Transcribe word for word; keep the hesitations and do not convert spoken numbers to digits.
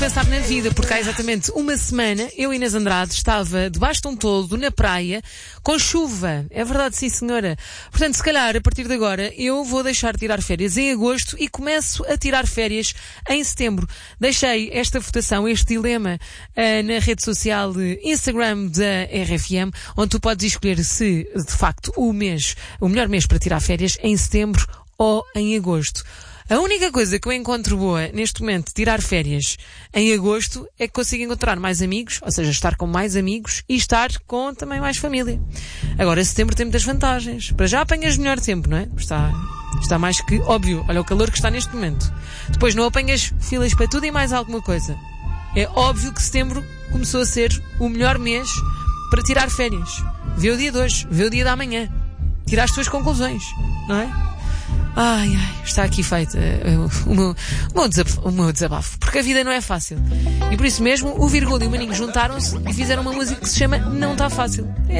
pensar na vida, porque há exatamente uma semana eu e Inês Andrade estava debaixo de um toldo na praia com chuva. É verdade, sim senhora. Portanto, se calhar, a partir de agora, eu vou deixar de tirar férias em agosto e começo a tirar férias em setembro. Deixei esta votação, este dilema, uh, na rede social de Instagram da R F M, onde tu podes escolher se, de facto, o mês, o melhor mês para tirar férias em setembro ou em agosto. A única coisa que eu encontro boa neste momento de tirar férias em agosto é que consigo encontrar mais amigos, ou seja, estar com mais amigos e estar com também mais família. Agora, setembro tem muitas vantagens. Para já apanhas melhor tempo, não é? Está, está mais que óbvio. Olha o calor que está neste momento. Depois não apanhas filas para tudo e mais alguma coisa. É óbvio que setembro começou a ser o melhor mês para tirar férias. Vê o dia de hoje, vê o dia da amanhã. Tira as tuas conclusões, não é? Ai, ai, está aqui feito uh, o, meu, o, meu desabafo, o meu desabafo. Porque a vida não é fácil. E por isso mesmo, o Virgulho e o Maninho juntaram-se e fizeram uma música que se chama Não Tá Fácil. É